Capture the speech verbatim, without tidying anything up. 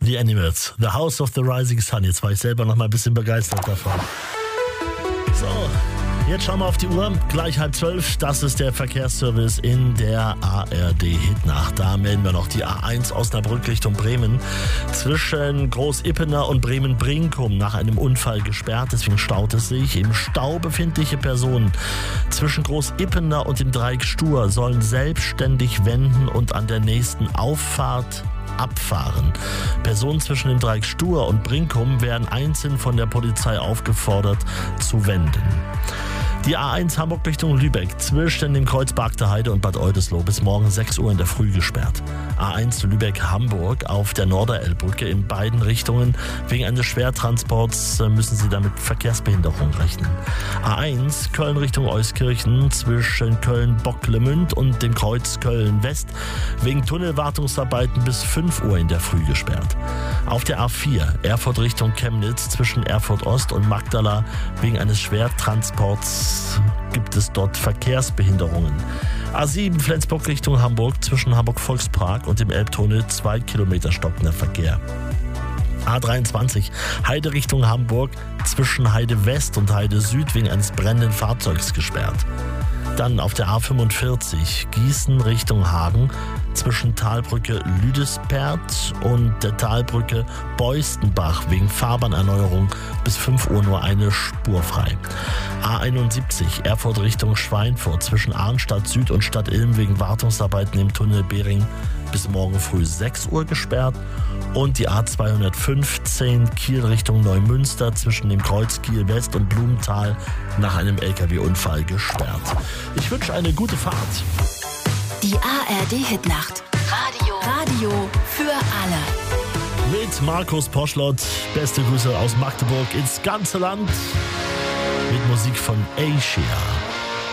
The Animals, The House of the Rising Sun. Jetzt war ich selber noch mal ein bisschen begeistert davon. So, jetzt schauen wir auf die Uhr. Gleich halb zwölf. Das ist der Verkehrsservice in der A R D-Hitnacht. Da melden wir noch die A eins Osnabrück Richtung Bremen. Zwischen Groß-Ippener und Bremen-Brinkum nach einem Unfall gesperrt. Deswegen staut es sich. Im Stau befindliche Personen zwischen Groß-Ippener und dem Dreieck Stur sollen selbstständig wenden und an der nächsten Auffahrt abfahren. Personen zwischen dem Dreieck Stur und Brinkum werden einzeln von der Polizei aufgefordert zu wenden. Die A eins Hamburg Richtung Lübeck zwischen dem Kreuz Barkter Heide und Bad Oldesloe bis morgen sechs Uhr in der Früh gesperrt. A eins Lübeck-Hamburg auf der Norderelbbrücke in beiden Richtungen. Wegen eines Schwertransports müssen Sie damit Verkehrsbehinderung rechnen. A eins Köln Richtung Euskirchen zwischen Köln-Bocklemünd und dem Kreuz Köln-West wegen Tunnelwartungsarbeiten bis fünf Uhr in der Früh gesperrt. Auf der A vier Erfurt Richtung Chemnitz zwischen Erfurt Ost und Magdala wegen eines Schwertransports gibt es dort Verkehrsbehinderungen. A sieben Flensburg Richtung Hamburg zwischen Hamburg-Volkspark und dem Elbtunnel zwei Kilometer stockender Verkehr. A dreiundzwanzig Heide Richtung Hamburg zwischen Heide West und Heide Süd wegen eines brennenden Fahrzeugs gesperrt. Dann auf der A fünfundvierzig Gießen Richtung Hagen zwischen Talbrücke Lüdespert und der Talbrücke Beustenbach wegen Fahrbahnerneuerung bis fünf Uhr nur eine Spur frei. A einundsiebzig Erfurt Richtung Schweinfurt zwischen Arnstadt Süd und Stadt Ilm wegen Wartungsarbeiten im Tunnel Bering bis morgen früh sechs Uhr gesperrt. Und die A zweihundertfünfzehn Kiel Richtung Neumünster zwischen dem Kreuz Kiel West und Blumenthal nach einem L K W-Unfall gesperrt. Ich wünsche eine gute Fahrt. Die A R D-Hitnacht. Radio. Radio für alle. Mit Markus Poschlott. Beste Grüße aus Magdeburg ins ganze Land. Mit Musik von Asia.